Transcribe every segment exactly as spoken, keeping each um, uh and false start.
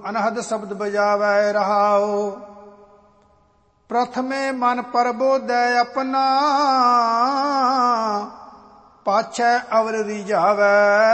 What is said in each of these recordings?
ਅਨਹਦ ਸ਼ਬਦ ਬਜਾਵੈ ਰਹਾਉ। ਪ੍ਰਥਮੇ ਮਨ ਪਰਬੋਧੈ ਆਪਣਾ, ਪਾਛੈ ਅਵਰ ਰੀਝਾਵੈ।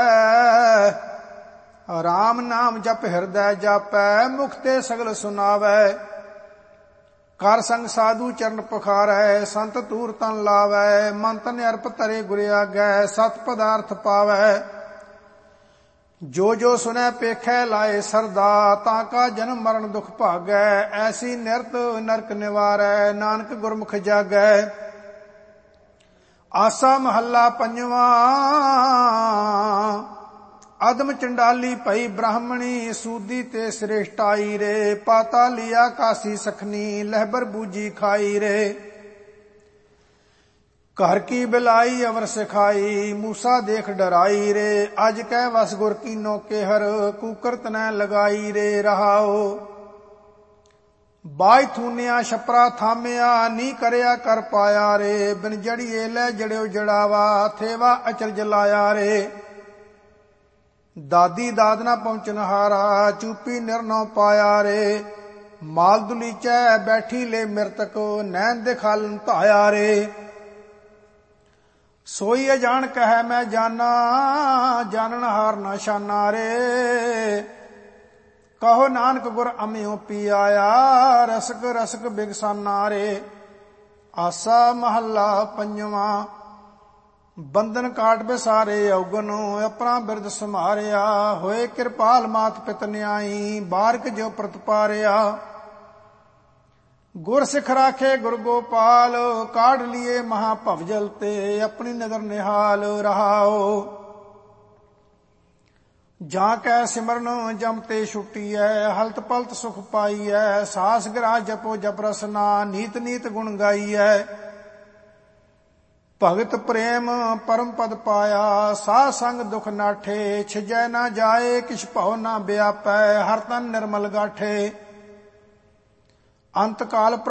ਰਾਮ ਨਾਮ ਜਪ ਹਿਰਦੈ ਜਾਪੈ, ਮੁਖ ਤੇ ਸਗਲ ਸੁਨਾਵੈ। ਕਰ ਸੰਗ ਸਾਧੂ ਚਰਨ ਪਖਾਰੈ, ਸੰਤ ਤੂਰ ਤਨ ਲਾਵੈ। ਮਨ ਤਨ ਅਰਪ ਧਰੇ ਗੁਰ ਆਗੈ, ਸਤ ਪਦਾਰਥ ਪਾਵੈ। ਜੋ ਜੋ ਸੁਨੈ ਪੇਖੈ ਲਾਏ ਸਰਦਾ, ਤਾਂ ਕਾ ਜਨਮ ਮਰਨ ਦੁਖ ਭਾਗੈ। ਐਸੀ ਨਿਰਤ ਨਰਕ ਨਿਵਾਰੈ, ਨਾਨਕ ਗੁਰਮੁਖ ਜਾਗੈ। ਆਸਾ ਮਹੱਲਾ ਪੰਜਵਾ। ਅਦਮ ਚੰਡਾਲੀ ਭਈ ਬ੍ਰਾਹਮਣੀ, ਸੂਦੀ ਤੇ ਸ੍ਰੇਸ਼ਟਾਈ ਰੇ। ਪਾਤਾਲੀ ਆਕਾਸੀ ਸਖਨੀ, ਲਹਿਬਰ ਬੂਜੀ ਖਾਈ ਰੇ। ਘਰ ਕੀ ਬਿਲਾਈ ਅਵਰ ਸਿਖਾਈ, ਮੂਸਾ ਦੇਖ ਡਰਾਈ ਰੇ। ਅਜ ਕਹਿ ਵਸ ਗੁਰ ਕੀਨੋ ਕੇਹਰ, ਕੂਕਰ ਤਨੈ ਲਗਾਈ ਰੇ ਰਹਾਉ। ਬਾਈ ਥੂਨਿਆ ਛਪਰਾ ਥਾਮਿਆ, ਨੀ ਕਰਿਆ ਕਰ ਪਾਇਆ ਰੇ। ਬਿਨ ਜੜੀਏ ਲੈ ਜੜਿਓ ਜੜਾਵਾ, ਥੇਵਾ ਅਚਲ ਜਲਾਇਆ ਰੇ। ਦਾਦੀ ਦਾਦ ਨਾ ਪਹੁੰਚਨ ਹਾਰਾ, ਚੂਪੀ ਨਿਰਨੋ ਪਾਇਆ ਰੇ। ਮਾਲ ਦੁਲੀਚੈ ਬੈਠੀ ਲੈ ਮਿਰਤਕ, ਨੈਣ ਦਿਖਾਲਨ ਧਾਇਆ ਰੇ। ਸੋਈ ਅਜਾਣ ਕਹਿ ਮੈਂ ਜਾਨਾ, ਜਾਣਨ ਹਾਰ ਨਾ ਸ਼ਾਨਾ ਰੇ। ਕਹੋ ਨਾਨਕ ਗੁਰ ਅਮਿਓ ਪੀ ਆਇਆ, ਰਸਕ ਰਸਕ ਬਿਗਸਾਨਾ ਰੇ। ਆਸਾ ਮਹੱਲਾ ਪੰਜਵਾ। ਬੰਧਨ ਕਾਟ ਬਿਸਾਰੇ ਔਗਨ, ਆਪਣਾ ਬਿਰਦ ਸੰਭਾਰਿਆ। ਹੋਏ ਕਿਰਪਾਲ ਮਾਤ ਪਿਤ ਨਿਆਈ, ਬਾਰਕ ਜੋ ਪ੍ਰਤਪਾਰਿਆ। ਗੁਰ ਸਿੱਖ ਰਾਖੇ ਗੁਰ ਗੋਪਾਲ, ਕਾਢ ਲੀਏ ਮਹਾ ਭਵਜਲ ਤੇ। ਆਪਣੀ ਨਦਰ ਨਿਹਾਲ ਰਹਾਉ। ਜਾਂ ਕੈ ਸਿਮਰਨ ਜਮ ਤੇ ਛੁੱਟੀਐ, ਹਲਤ ਪਲਤ ਸੁਖ ਪਾਈਐ। ਸਾਸ ਗ੍ਰਾਹ ਜਪੋ ਜਪ ਰਸਨਾ, ਨੀਤ ਨੀਤ ਗੁਣ ਗਾਈਐ। ਭਗਤ ਪ੍ਰੇਮ ਪਰਮ ਪਦ ਪਾਇਆ, ਸਾਧ ਸੰਗ ਦੁਖ ਨਾਠੇ। ਛਿਜੈ ਨਾ ਜਾਏ ਕਿਛ ਭਉ ਨਾ ਵਿਆਪੈ, ਹਰ ਤਨ ਨਿਰਮਲ ਗਾਠੇ। ਅੰਤ ਕਾਲ